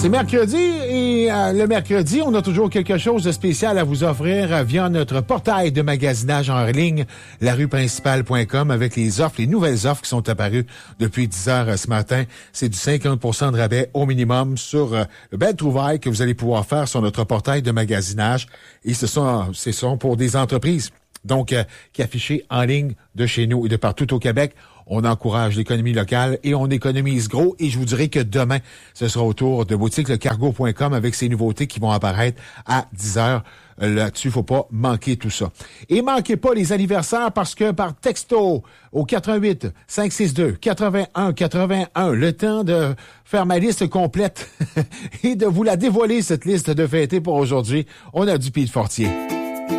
C'est mercredi et le mercredi, on a toujours quelque chose de spécial à vous offrir via notre portail de magasinage en ligne, larueprincipale.com, avec les offres, les nouvelles offres qui sont apparues depuis 10 heures ce matin. C'est du 50% de rabais au minimum sur le bel trouvaille que vous allez pouvoir faire sur notre portail de magasinage. Et ce sont pour des entreprises. Donc, qui affichées en ligne de chez nous et de partout au Québec. On encourage l'économie locale et on économise gros. Et je vous dirai que demain, ce sera au tour de boutiquelecargo.com avec ces nouveautés qui vont apparaître à 10 heures. Là-dessus, faut pas manquer tout ça. Et manquez pas les anniversaires parce que par texto au 88 562 81 81, le temps de faire ma liste complète et de vous la dévoiler, cette liste de fêtés pour aujourd'hui. On a du Pete Fortier.